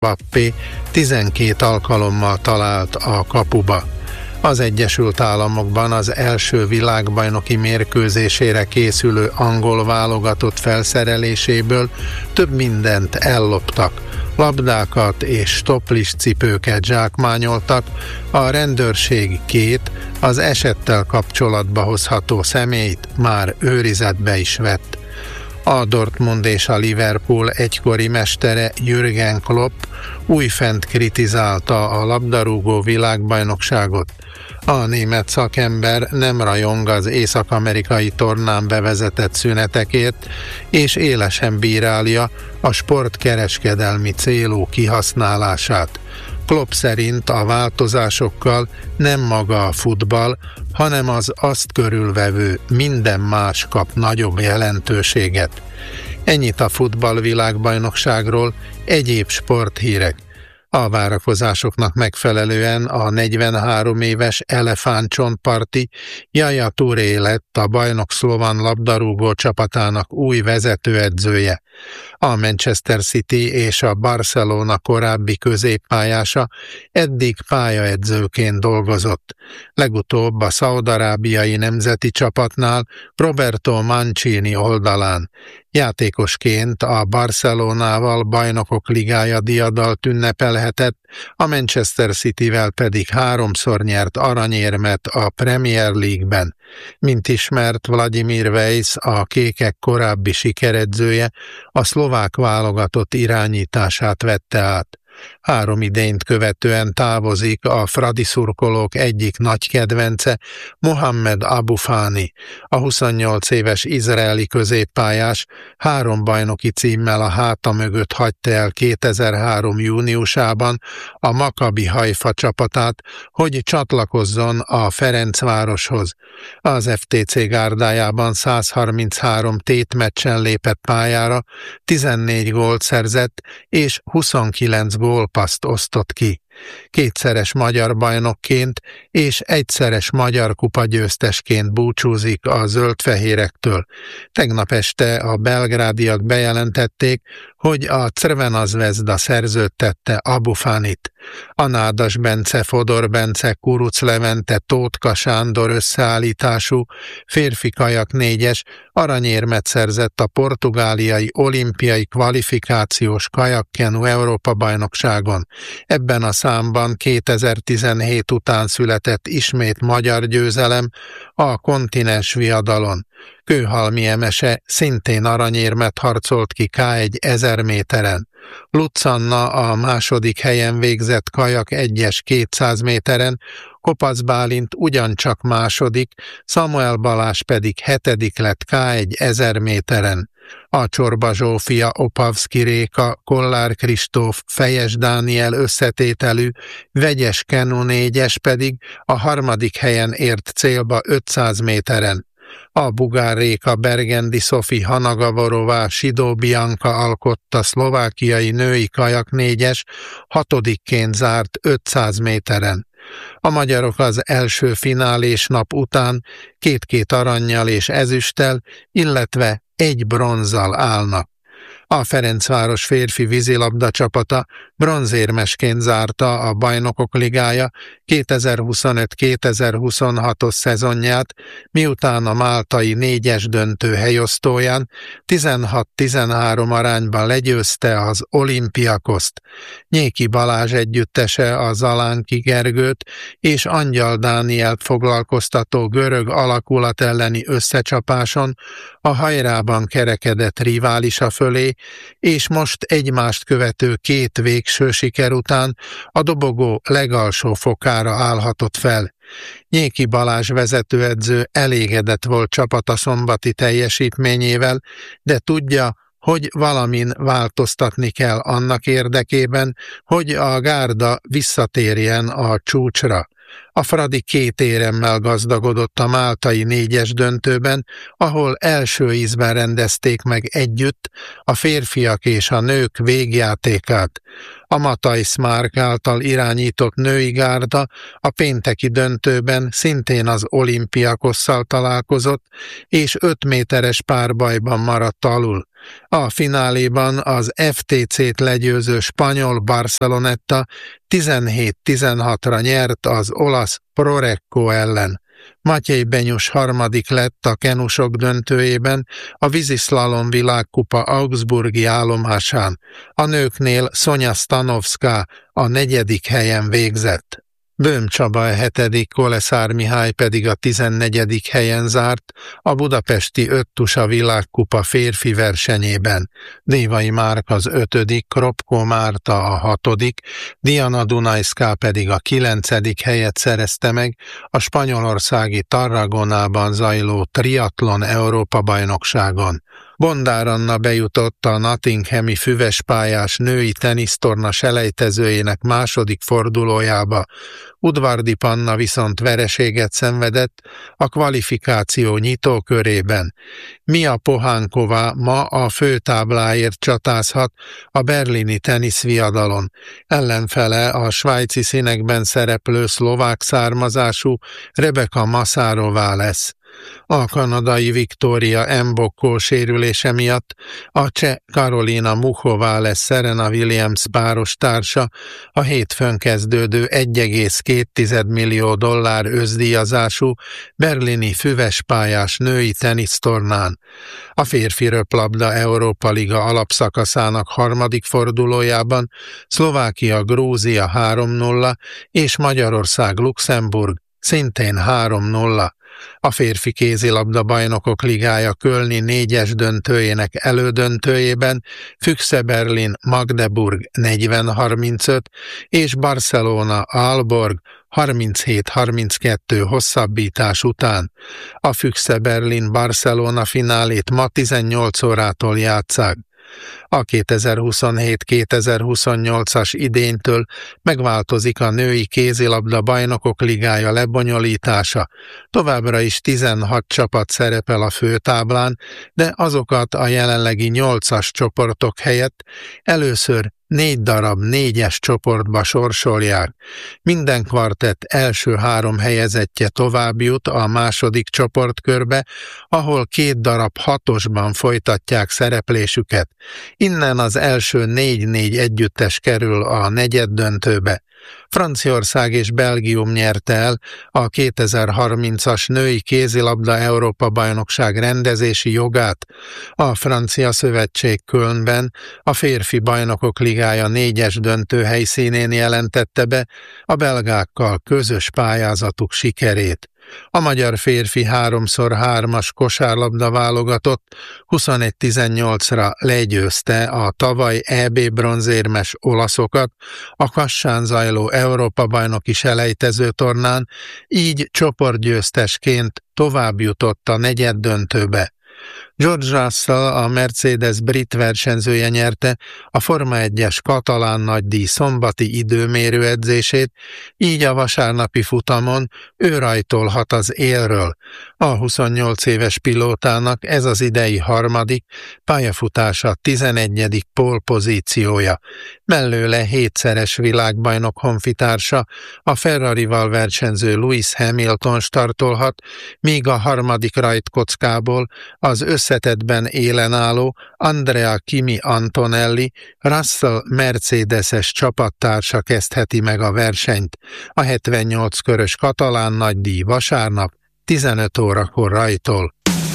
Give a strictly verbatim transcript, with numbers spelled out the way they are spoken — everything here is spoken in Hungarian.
Mbappé tizenkét alkalommal talált a kapuba. Az Egyesült Államokban az első világbajnoki mérkőzésére készülő angol válogatott felszereléséből több mindent elloptak. Labdákat és toplis cipőket zsákmányoltak, a rendőrség két, az esettel kapcsolatba hozható személyt már őrizetbe is vett. A Dortmund és a Liverpool egykori mestere Jürgen Klopp újfent kritizálta a labdarúgó világbajnokságot. A német szakember nem rajong az észak-amerikai tornán bevezetett szünetekért, és élesen bírálja a sport kereskedelmi célú kihasználását. Klopp szerint a változásokkal nem maga a futball, hanem az azt körülvevő minden más kap nagyobb jelentőséget. Ennyit a futballvilágbajnokságról, egyéb sporthírek. A várakozásoknak megfelelően a negyvenhárom éves elefántcsontparti Yaya Touré lett a bajnok szlovan labdarúgó csapatának új vezetőedzője. A Manchester City és a Barcelona korábbi középpályása eddig pályaedzőként dolgozott. Legutóbb a szaúd-arábiai nemzeti csapatnál Roberto Mancini oldalán. Játékosként a Barcelonával bajnokok ligája diadalt ünnepelhetett, a Manchester Cityvel pedig háromszor nyert aranyérmet a Premier League-ben. Mint ismert, Vladimir Weisz, a kékek korábbi sikeredzője, a szlovák válogatott irányítását vette át. Három idényt követően távozik a fradi szurkolók egyik nagy kedvence, Mohamed Abufani. A huszonnyolc éves izraeli középpályás három bajnoki címmel a háta mögött hagyta el kétezer-három júniusában a Maccabi Haifa csapatát, hogy csatlakozzon a Ferencvároshoz. Az ef té cé gárdájában százharminchárom tétmeccsen lépett pályára, tizennégy gólt szerzett és huszonkilenc gólpasszt osztott ki. Kétszeres magyar bajnokként és egyszeres magyar kupagyőztesként búcsúzik a zöldfehérektől. Tegnap este a belgrádiak bejelentették, hogy a Crvena Zvezda szerződtette Abufanit. A Nádas Bence, Fodor Bence, Kuruc Levente, Tótka Sándor összeállítású férfi kajak négyes aranyérmet szerzett a portugáliai olimpiai kvalifikációs kajakkenu Európa-bajnokságon. Ebben a számban kétezer-tizenhét után született ismét magyar győzelem a kontinens viadalon. Kőhalmi Emese szintén aranyérmet harcolt ki ká egy ezer méteren. Lutz Anna a második helyen végzett kajak egyes kétszáz méteren, Kopasz Bálint ugyancsak második, Samuel Balázs pedig hetedik lett ká egy ezer méteren. A Csorba Zsófia, Opavszki Réka, Kollár Kristóf, Fejes Dániel összetételű, vegyes kenu négyes pedig a harmadik helyen ért célba ötszáz méteren. A Bugár Réka, Bergendi Szofi, Hanagavarová, Sidó Bianca alkotta szlovákiai női kajak négyes, hatodikként zárt ötszáz méteren. A magyarok az első finálés nap után két-két arannyal és ezüsttel, illetve egy bronzzal állnak. A Ferencváros férfi vízilabda csapata bronzérmesként zárta a Bajnokok Ligája kétezer-huszonöt kétezer-huszonhatos szezonját, miután a máltai négyes döntő helyosztóján tizenhat tizenhárom arányban legyőzte az Olympiakoszt. Nyéki Balázs együttese a Zalánki Gergőt és Angyal Dánielt foglalkoztató görög alakulat elleni összecsapáson a hajrában kerekedett riválisa fölé, és most egymást követő két végső siker után a dobogó legalsó fokára állhatott fel. Nyéki Balázs vezetőedző elégedett volt csapata szombati teljesítményével, de tudja, hogy valamin változtatni kell annak érdekében, hogy a gárda visszatérjen a csúcsra. A Fradi két éremmel gazdagodott a máltai négyes döntőben, ahol első ízben rendezték meg együtt a férfiak és a nők végjátékát. A Matai Smárk által irányított női gárda a pénteki döntőben szintén az Olympiakosszal találkozott, és öt méteres párbajban maradt alul. A fináléban az ef té cét legyőző spanyol Barceloneta tizenhét tizenhatra nyert az olasz Prorecco ellen. Matyej Benyus harmadik lett a kenusok döntőjében a víziszlalom világkupa augsburgi állomásán, a nőknél Sonja Stanovská a negyedik helyen végzett. Böhm Csaba a hetedik, Koleszár Mihály pedig a tizennegyedik helyen zárt a budapesti öttusa világkupa férfi versenyében. Dévai Márk az ötödik, Kropko Márta a hatodik, Diana Dunajská pedig a kilencedik helyet szerezte meg a spanyolországi Tarragonában zajló triatlon Európa-bajnokságon. Bondár Anna bejutott a nottinghami füvespályás női tenisztorna selejtezőjének második fordulójába, Udvardi Panna viszont vereséget szenvedett a kvalifikáció nyitókörében. Mia Pohánkova ma a főtábláért csatázhat a berlini teniszviadalon. Ellenfele a svájci színekben szereplő szlovák származású Rebeka Masárová lesz. A kanadai Victoria Mbokko sérülése miatt a cseh Karolina Muchová lesz Serena Williams páros társa a hétfőn kezdődő egy egész két millió dollár összdíjazású berlini füvespályás női tenisztornán. A férfi röplabda Európa Liga alapszakaszának harmadik fordulójában Szlovákia Grúzia három nulla és Magyarország Luxemburg szintén három nulla. A férfi kézilabda bajnokok ligája kölni négyes döntőjének elődöntőjében Füchse Berlin Magdeburg negyven harmincöt és Barcelona Aalborg harminchét harminckettő hosszabbítás után. A Füchse Berlin Barcelona finálét ma tizennyolc órától játsszák. A kétezer-huszonhét kétezer-huszonnyolcas idénytől megváltozik a női kézilabda bajnokok ligája lebonyolítása. Továbbra is tizenhat csapat szerepel a főtáblán, de azokat a jelenlegi nyolcas csoportok helyett először négy darab négyes csoportba sorsolják. Minden kvartett első három helyezettje tovább jut a második csoportkörbe, ahol két darab hatosban folytatják szereplésüket. Innen az első négy-négy együttes kerül a negyeddöntőbe. Franciaország és Belgium nyerte el a kétezer-harmincas női kézilabda Európa-bajnokság rendezési jogát. A francia szövetség Kölnben a férfi bajnokok ligája négyes döntő helyszínén jelentette be a belgákkal közös pályázatuk sikerét. A magyar férfi háromszor hármas kosárlabda válogatott huszonegy tizennyolcra legyőzte a tavaly é bé bronzérmes olaszokat a Kassán zajló Európa-bajnoki selejtező tornán, így csoportgyőztesként tovább jutott a negyeddöntőbe. George Russell, a Mercedes brit versenyzője nyerte a Forma egyes katalán nagydíj szombati időmérő edzését, így a vasárnapi futamon ő rajtolhat az élről. A huszonnyolc éves pilótának ez az idei harmadik, pályafutása tizenegyedik pólpozíciója. Mellőle hétszeres világbajnok honfitársa, a Ferrarival versenyző Lewis Hamilton startolhat, míg a harmadik rajtkockából az összetettben élen álló Andrea Kimi Antonelli, Russell Mercedes-es csapattársa kezdheti meg a versenyt. A hetvennyolc körös katalán nagydíj vasárnap tizenöt órakor rajtol.